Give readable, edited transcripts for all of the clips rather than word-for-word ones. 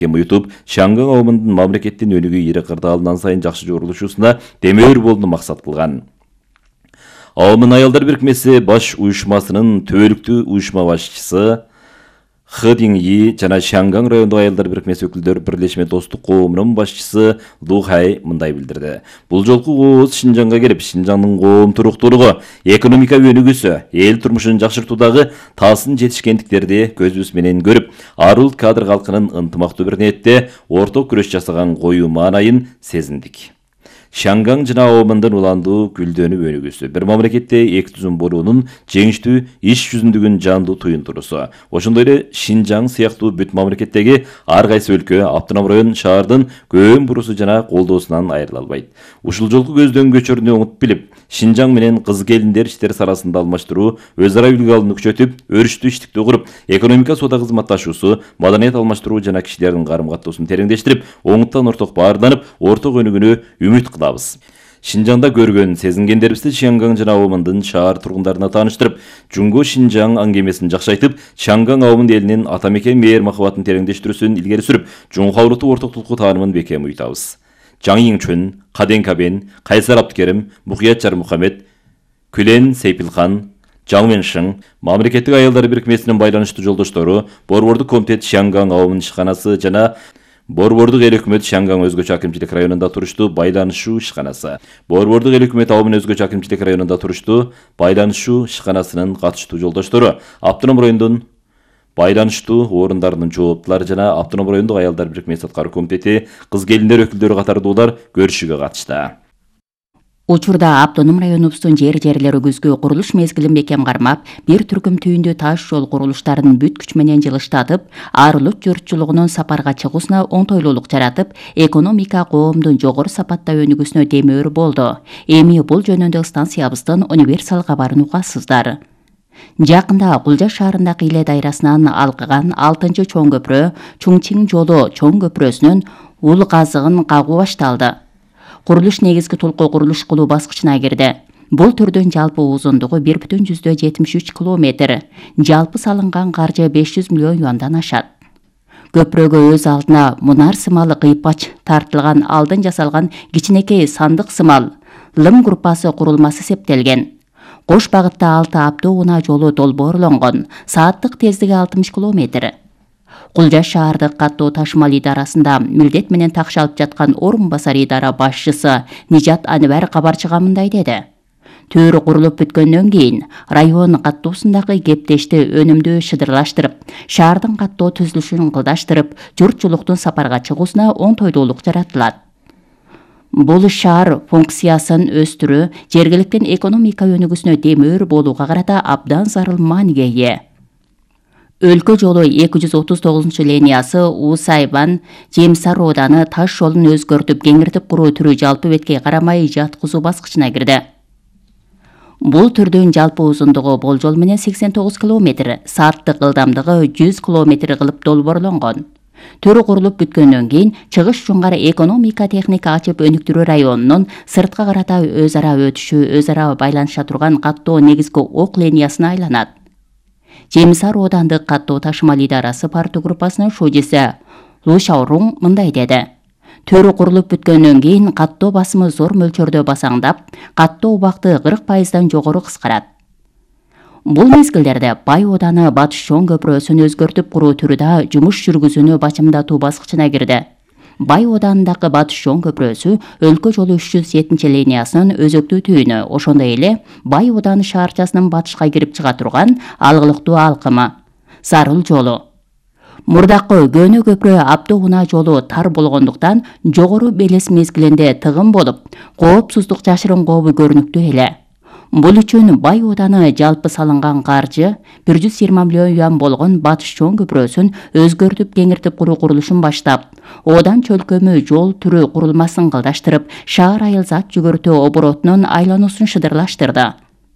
Уютуп, Шанган аумындын мамлекеттин өнүгүү ири кырдаалынан сайын жакшы жорулушусуна демөөр болууну максат кылган. Аумын аялдар бирикмеси баш уюшмасынын төөлүктүү уюшма башчысы Хы Диньи жана Шанган райондук аялдар бирикмеси өкүлдөрү бирлешме достук коомунун башчысы Лу Хай мындай билдирди. Бул жолку кооз Шинжанга келип, Шинжаңдын коом туруктуулугу, экономика өнүгүүсү, эл турмушун жакшыртуудагы таасын жетишкендиктерди көзүбүз менен көрүп, Арул кадр калкынын ынтымактуу бир ниетте орток күрөш жасаган коюу маанайын сезиндик. Шанган жана аумындын уландуу гүлдөнүп өнүгүүсү, бир мамлекетте эки түзүм болуунун жеңиштүү иш жүзүндүгүн жандуу туюнтуурусу. Ошондой эле Шинжаң сыяктуу бүт мамлекеттеги ар кайсы өлкө, автоном район, шаардын көөн бурусу жана колдоосунан айрыла албайт. Ушул жолку көздөн көчөрүүнү оңут билип, Шинжаң менен кыз келиндер иштерс арасында алмаштыруу, өз ара үлгү алууну күчөтүп, өрүштүү иштиктүү куруп, экономика соода кызматташуусу, маданият алмаштыруу жана кишилердин карым-каттоосун тереңдештирип, оңуттан орток баарланып, орток өнүгүүнү үмүт кылабыз. Шинжаңда көргөн, сезингендерибизди Шанган жана аумындын шаар тургундарына тааныштырып, Жуңго Шинжаң аңгемесин жакшайтып, Шанган аумын элинин ата мекен мээр махабатын тереңдештирүүсүн илгери сүрүп, Жуңхавруту ортоктулукку таанымын бекем уйтабыз. Жаң Йиңчүн, Каден Кабен, Кайсар Абдыкерим, Мухият Жармухамед, Күлен Сейпилхан, Жаң Меншин, мамлекеттик аялдар бирикмесинин байланыштуу жолдоштору, Борбордук комитет Шанган аумын ишканасы жана Борбордук эл өкмөт Шанган өзгөчө акимчилик районунда туруштуу байланышуу ишканасы. Борбордук эл өкмөт аумын өзгөчө акимчилик районунда туруштуу байланышуу ишканасынын катыштуу жолдоштору, автоном райондун байланыштуу орундарынын жооптулары жана автоном райондук аялдар бирикмеси аткаруу комитети, кыз келиндер өкүлдөрү катардуулар көрүшүүгө катышты. Учурда автоном районубуздун жерлери күзгү курулуш мезгилин бекем кармап, бир түркүм түйүндүү таш жол курулуштарын бүт күч менен жылыштатып, арылык журтчулугунун сапарга чыгуусуна оңтойлуулук жаратып, экономика коомдун жогору сапатта өнүгүүсүнө демөөр болду. Эми бул жөнүндө станциябыздын универсал кабарын угасыздар. Жакында Кулжа шаарындагы Иле дайрасынан алкыган 6-чы чоң көпүрө Чуңчиң жолу чоң көпүрөсүнүн ул казыгын кагуу башталды. Курулуш негизги толкоо курулуш кылуу баскычына кирди. Бул түрдүн жалпы узундугу 1,73 километр. Жалпы салынган каржы 500 миллион юандан ашат. Көпүрөгө өз алдына мунар сымалы кыйпач тартылган алдын жасалган кичинекей сандык сымал лым группасы курулмасы септелген. Кош багытта 6 автоунаа жолу долбоорлонгон. Сааттык тездиги 60 километр. Кулжа шаардык каттоо ташымал идарасында милдет менен такшы алып жаткан орун басар идара башчысы Нижат Анвар кабарчыга мындай деди. Төрү курулуп бүткөндөн кийин район каттоосундагы кептешти өнүмдүү шыдырлаштырып, шаардын каттоо түзүлүшүн ылдаштырып, журтчулуктун сапарга чыгуусуна оңтойлуулук жаратылат. Бул шаар функциясын өстүрүү, жергиликтин экономика өнүгүүсүнө демөөр болууга карата абдан зарыл мааниге ээ. Өлкө жолу 239 линиясы Усайбан Жемсар ооданы таш жолун өзгөртүп, кеңиртип куруу түрү жалпы бетке карамай жаткызуу баскычына кирди. Бул түрдүн жалпы узундугу болжол менен 89 километр, сааттык ылдамдыгы 100 километр кылып долбоорлонгон. Төрү курулуп бүткөндөн кийин Чыгыш Жуңгар экономика техника ачып өнүктүрүү районунун сыртка карата өз ара өтүшү, өз ара байланыша турган каттоо негизги ок линиясына айланат. Жемсар оодандык каттоо ташымал идарасы парту группасынын шужиси Лу Шаорун мындай деди. Төрү курулуп бүткөндөн кийин каттоо басымы зор мөлчөрдө басаңдап, каттоо убакты 40%дан жогору кыскарат. Бул мезгилдерде Бай ооданы Батыш чоң көпүрөсүн өзгөртүп куруу түрү да жумуш жүргүзүүнү бачымдатуу баскычына кирди. Бай оодандагы Батыш чоң көпүрөсү өлкө жолу 307 линиясынын өзөктүү түйүнү, ошондой эле Бай ооданы шаарчасынын батышка кирип чыга турган алгылыктуу алкымы. Зарыл жолу. Мурдакы Көнө көпүрө автоунаа жолу тар болгондуктан жогору белес мезгилинде тыгын болуп, коопсуздук жашырын кообу көрүнүктүү эле. Бул үчүн Бай ооданы жалпы салынган каржы 120 миллион юан болгон Батыш чоң көпүрөсүн өзгөртүп кеңиртип куруу курулушун баштап, оодан чөлкөмү жол түрү курулмасын кылдаштырып, шаар айыл зат жүгөртүү оборотунун айлануусун шыдырлаштырды.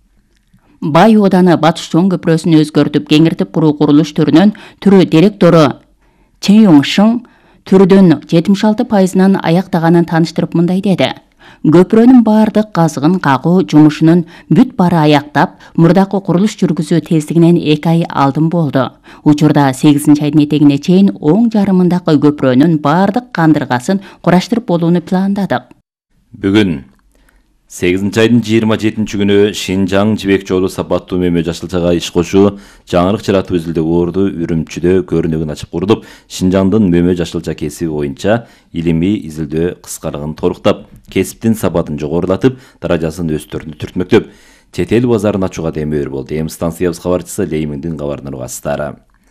Бай ооданы Батыш чоң көпүрөсүн өзгөртүп кеңиртип куруу курулуш түрүнүн түрү директору Чен Йоңшың түрдүн 76%-ын аяктаганын тааныштырып мындай деди. көпүрөнүн баардык казыгын кагуу жумушунун бүт баары аяктап, мурдакы курулуш жүргүзүү тездигинен 2 ай алдын болду. Учурда 8-айдын этегине чейин оң жарымындагы көпүрөнүн баардык кандыргасын кураштырып болууну пландадык. Бүгүн 8-айдын 27 күнү Шинжаң жибек жолу сапаттуу мөмө жашылчага иш кошуу жаңырык жаратуу изилдөө орду Үрүмчүдө көрүнөгүн ачып курдуп, Шинжаңдын мөмө жашылча кесиби боюнча илимий изилдөө кыскарыгын торуктап, кесиптин сапатын жогорулатып, даражасын өстөрүнү түртмөктөп, чет эл базарын ачууга демөөр болду. Эми станциябыз кабарчысы Леймиңдин кабарынан угасыздар.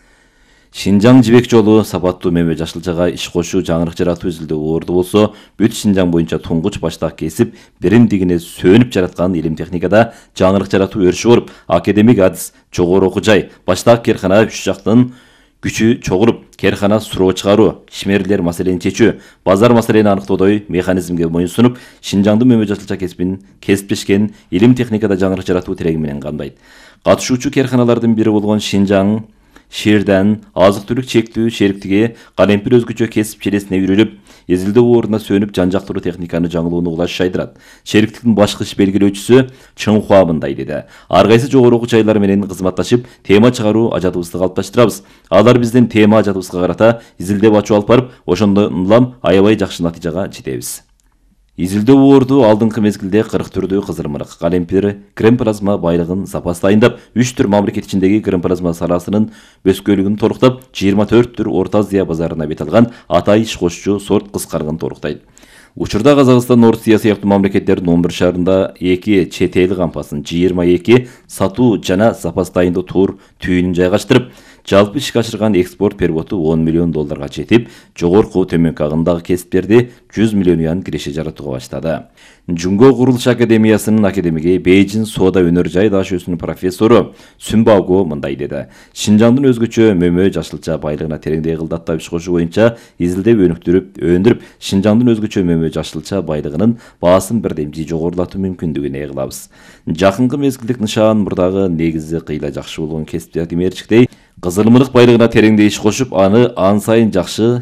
Шинжаң жибек жолу сапаттуу мөмө жашылчага иш кошуу жаңырык жаратуу изилдөө орду болсо, бүт Шинжаң боюнча туңгуч баштак кесип, биримдигине сөнүп жараткан илим техникада жаңырык жаратуу өрүшү болуп, академик адис, жогору окуу жай, баштак керкана үч жактын күчү чогулуп, керкана суроо чыгаруу, ишмерлер маселени чечүү, базар маселени аныктоодой механизмге моюнсунуп, Шинжаңдын мөмө жашылча кесибин кесиптешкен илим техникада жаңырык жаратуу тиреги менен камдайт. Катышуучу керканалардын бири болгон Шинжаң Шерден азык-түлүк чектүү шериктиги калемпир өзгөчө кесип челесине үйрөлүп, изилдөө ордуна сөнүп жан-жактуу техниканы жаңылууну улаш шайдырат. Шериктиктин башкы иш белгилөөчүсү Чыңхуа мындай деди. Ар кайсы жогору окуу жайлар менен кызматташып, тема чыгаруу ажатыбызды калыпташтырабыз. Алар биздин тема ажатыбызга карата изилдеп ачуу алып барып, ошондон улам аябай жакшы натыйжага жетебиз. Изилдөө орду алдыңкы мезгилде 40 түрдүү кызырмырык, калемпир, крем-плазма байлыгын запастайындап, 3 түр мамлекет ичиндеги крем-плазма саласынын бөскөлүгүн толуктап, 24 түр Орто Азия базарына бет алган атай иш кошчу сорт кыскарыгын толуктайт. Учурда Казакстан, Орусия сыяктуу мамлекеттердин 11 шаарында 2 чет эл кампасын, 22 сатуу жана запастайындоо тур түйүнүн жайгаштырып, жалпы ишке ашырган экспорт переводу $10 миллион жетип, жогорку төмөнкү агымдагы кесиптерди 100 миллион юан киреше жаратууга баштады. Жунго курулуш академиясынын академиги, Бейжин соода өнөр жай дашүүсүнүн профессору Сүнбаго мындай деди. Шинжаңдын өзгөчө мөмө жашылча байлыгына тереңдей кылдаттап иш кошуу боюнча изилдеп өнүктүрүп, Шинжаңдын өзгөчө мөмө жашылча байлыгынын баасын бирдемжи жогорулатуу мүмкүндүгүн ээ кылабыз. Жакынкы мезгилдик нышан мурдагы негизи кыйла жакшы болгон кесиптерди мерчиктей, кызылмырык байлыгына тереңдей иш кошуп, аны ан сайын жакшы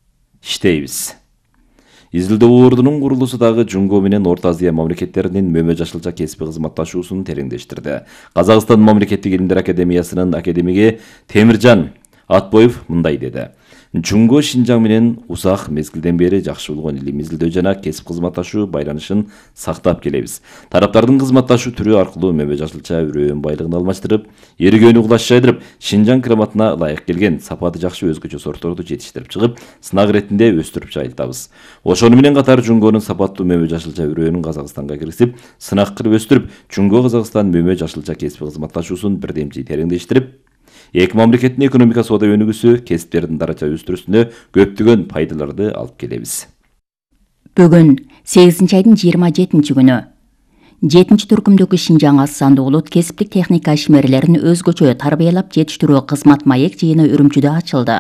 иштейбиз. Изилдөө ордунун курулуусу дагы Жунго менен Орто Азия мамлекеттеринин мөмө жашылча кесиби кызматташуусун тереңдештирди. Казакстан мамлекеттик илимдер академиясынын академиги Темиржан Атбоев мындай деди. Жунго Шинжаң менен усак мезгилден бери жакшы болгон илим изилдөө жана кесип кызматташуу байланышын сактап келебиз. Тараптардын кызматташуу түрү аркылуу мөмө жашылча үрөөн байлыгын алмаштырып, эргөөнү улаш жайдырып, Шинжаң климатына ылайык келген сапаты жакшы өзгөчө сортторду жетиштирип чыгып, сынак иретинде өстүрүп жайылтабыз. Ошону менен катар Жунгонун сапаттуу мөмө жашылча үрөөнүн Казакстанга киргизип, сынак кылып өстүрүп, Жунго Казакстан мөмө жашылча кесип кызматташуусун бирдемжи тереңдештирип, эки мамлекеттин экономика соода өнүгүүсү, кесиптердин даража өстүрүүсүнө көптөгөн пайдаларды алып келебиз. Бүгүн 8-айдын 27 күнү 7 түркүмдөгү Шинжаң аз сандуу улут кесиптик техника ишмерлерин өзгөчө тарбиялап жетиштирүү кызмат маек жыйыны Үрүмчүдө ачылды.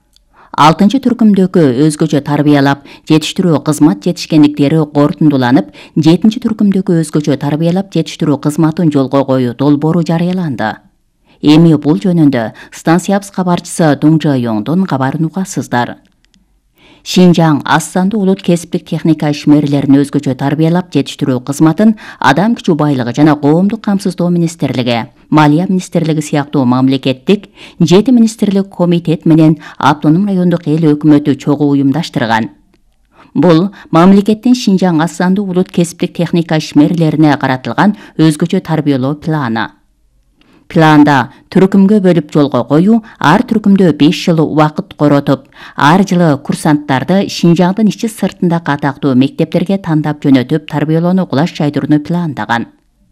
6 түркүмдөгү өзгөчө тарбиялап жетиштирүү кызмат жетишкендиктери корутундуланып, 7 түркүмдөгү өзгөчө тарбиялап жетиштирүү кызматын жолго коюу долбоору жарыяланды. Эми бул жөнүндө станциябыз кабарчысы Дуңжа Йоңдун кабарын угасыздар. Шинжаң аз сандуу улут кесиптик техника ишмерлерин өзгөчө тарбиялап жетиштирүү кызматын Адам күчү байлыгы жана коомдук камсыздоо министрлиги, Малия министрлиги сыяктуу мамлекеттик 7 министрлик комитет менен автоном райондук эл өкмөтү чогуу уюмдаштырган. Бул мамлекеттин Шинжаң аз сандуу улут кесиптик техника ишмерлерине каратылган өзгөчө тарбиялоо планы. Планда түркүмгө бөлүп жолго коюу, ар түркүмдө 5 жыл убакыт коротуп, ар жылы курсанттарды Шинжаңдын ичи сыртындагы атактуу мектептерге тандап жөнөтүп тарбиялоону кулаш жайдырууну пландаган.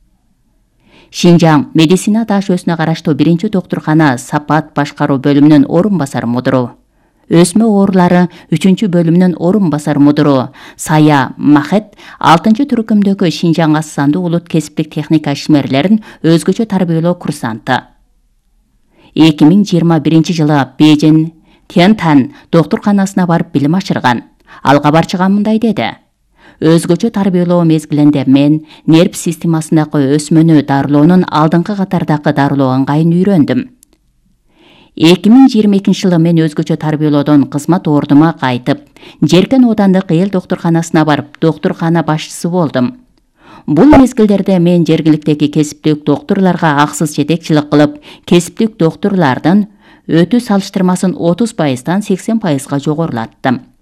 Шинжаң медицина дашөөсүнө караштуу 1-доктуркана сапат башкаруу бөлүмүнүн орун басар мудуру, өсмө оорулары 3-бөлүмүнүн орун басар мудуру Сая Махет 6 түркүмдөгү Шинжаң аз сандуу улут кесиптик техника ишмерлерин өзгөчө тарбиялоо курсанты. 2021 жылы Бейжин Тянтан доктурканасына барып билим ашырган. Ал кабарчыга мындай деди. Өзгөчө тарбиялоо мезгилинде мен нерв системасындагы өсмөнү дарылоонун алдыңкы катардагы дарылоо ыңгайын үйрөндүм. 2022 жылы мен өзгөчө тарбиялоодон кызмат ордума кайтып, Жеркен оодандык эл доктурканасына барып, доктуркана башчысы болдум. Бул мезгилдерде мен жергиликтеги кесиптик доктурларга аксыз жетекчилик кылып, кесиптик доктурлардын өтүү салыштырмасын 30%-тан 80%-га жогорулаттым.